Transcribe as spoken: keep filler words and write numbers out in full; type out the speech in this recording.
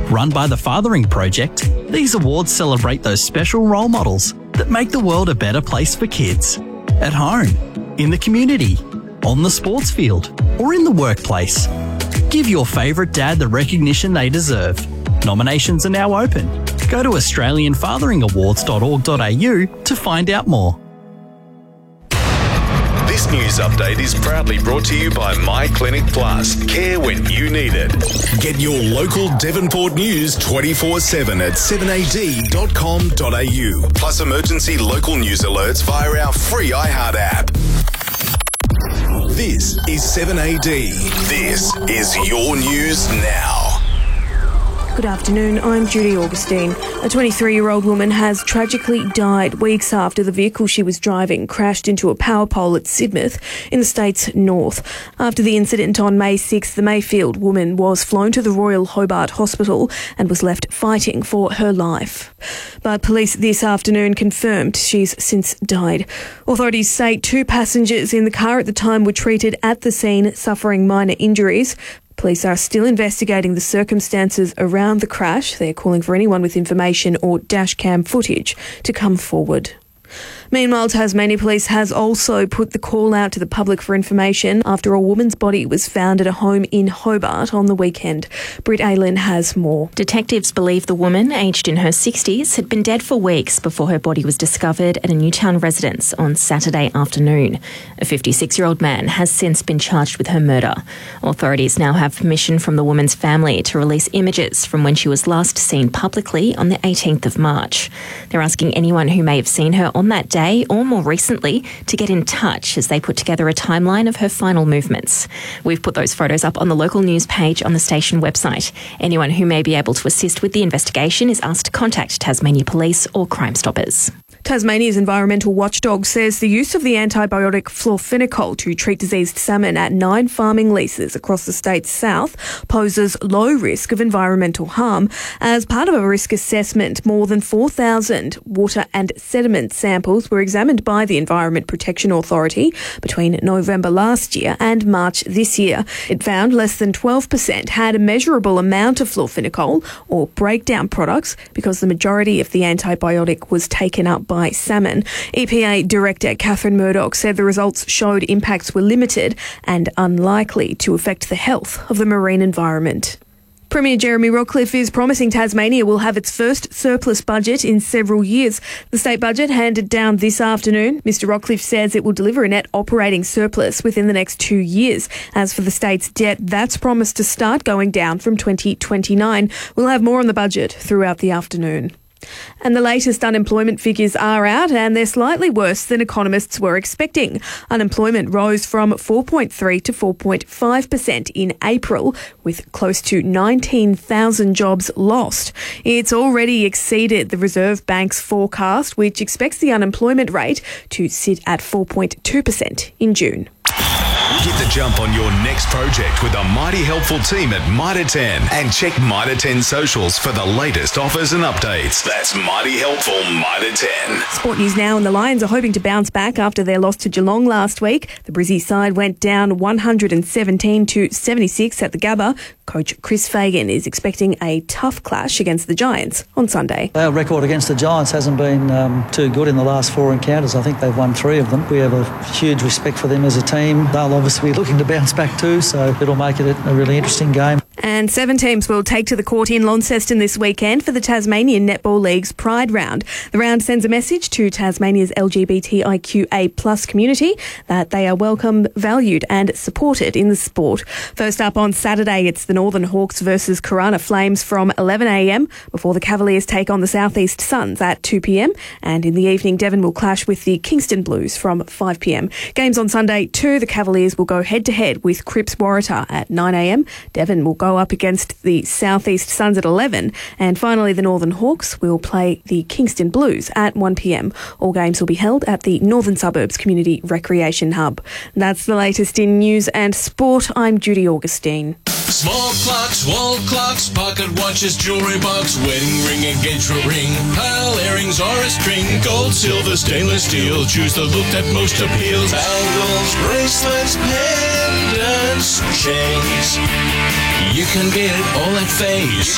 Run by the Fathering Project, these awards celebrate those special role models that make the world a better place for kids. At home, in the community, on the sports field, or in the workplace. Give your favourite dad the recognition they deserve. Nominations are now open. Go to australian fathering awards dot org dot a u to find out more. This news update is proudly brought to you by My Clinic Plus. Care when you need it. Get your local Devonport news twenty-four seven at seven a d dot com dot a u. Plus emergency local news alerts via our free iHeart app. This is seven A D. This is your news now. Good afternoon, I'm Judy Augustine. A twenty-three-year-old woman has tragically died weeks after the vehicle she was driving crashed into a power pole at Sidmouth in the state's north. After the incident on May sixth, the Mayfield woman was flown to the Royal Hobart Hospital and was left fighting for her life. But police this afternoon confirmed she's since died. Authorities say two passengers in the car at the time were treated at the scene, suffering minor injuries. Police are still investigating the circumstances around the crash. They're calling for anyone with information or dashcam footage to come forward. Meanwhile, Tasmania Police has also put the call out to the public for information after a woman's body was found at a home in Hobart on the weekend. Britt Aylin has more. Detectives believe the woman, aged in her sixties, had been dead for weeks before her body was discovered at a Newtown residence on Saturday afternoon. A fifty-six-year-old man has since been charged with her murder. Authorities now have permission from the woman's family to release images from when she was last seen publicly on the eighteenth of March. They're asking anyone who may have seen her on that day or more recently to get in touch as they put together a timeline of her final movements. We've put those photos up on the local news page on the station website. Anyone who may be able to assist with the investigation is asked to contact Tasmania Police or Crime Stoppers. Tasmania's environmental watchdog says the use of the antibiotic florfenicol to treat diseased salmon at nine farming leases across the state's south poses low risk of environmental harm. As part of a risk assessment, more than four thousand water and sediment samples were examined by the Environment Protection Authority between November last year and March this year. It found less than twelve percent had a measurable amount of florfenicol or breakdown products because the majority of the antibiotic was taken up by salmon. E P A Director Catherine Murdoch said the results showed impacts were limited and unlikely to affect the health of the marine environment. Premier Jeremy Rockliff is promising Tasmania will have its first surplus budget in several years. The state budget handed down this afternoon. Mr Rockliff says it will deliver a net operating surplus within the next two years. As for the state's debt, that's promised to start going down from twenty twenty-nine. We'll have more on the budget throughout the afternoon. And the latest unemployment figures are out and they're slightly worse than economists were expecting. Unemployment rose from four point three to four point five percent in April, with close to nineteen thousand jobs lost. It's already exceeded the Reserve Bank's forecast, which expects the unemployment rate to sit at four point two percent in June. Get the jump on your next project with a mighty helpful team at Mitre ten and check Mitre ten socials for the latest offers and updates. That's mighty helpful Mitre ten. Sport news now, and the Lions are hoping to bounce back after their loss to Geelong last week. The Brizzy side went down one hundred seventeen to seventy-six at the Gabba. Coach Chris Fagan is expecting a tough clash against the Giants on Sunday. Our record against the Giants hasn't been um, too good in the last four encounters. I think they've won three of them. We have a huge respect for them as a team. They'll obviously be looking to bounce back too, so it'll make it a really interesting game. And seven teams will take to the court in Launceston this weekend for the Tasmanian Netball League's Pride Round. The round sends a message to Tasmania's L G B T I Q A plus community that they are welcome, valued and supported in the sport. First up on Saturday, it's the Northern Hawks versus Corunna Flames from eleven a m before the Cavaliers take on the South East Suns at two p m. And in the evening, Devon will clash with the Kingston Blues from five p m. Games on Sunday too. The Cavaliers will go head-to-head with Cripps Waratah at nine a m. Devon will go up against the South East Suns at eleven. And finally, the Northern Hawks will play the Kingston Blues at one p m. All games will be held at the Northern Suburbs Community Recreation Hub. That's the latest in news and sport. I'm Judy Augustine. Small clocks, wall clocks, pocket watches, jewelry box, wedding ring, engagement ring, pearl earrings or a string, gold, silver, stainless steel, choose the look that most appeals. Bangles, bracelets, pendants, chains, you can get it all at Faze.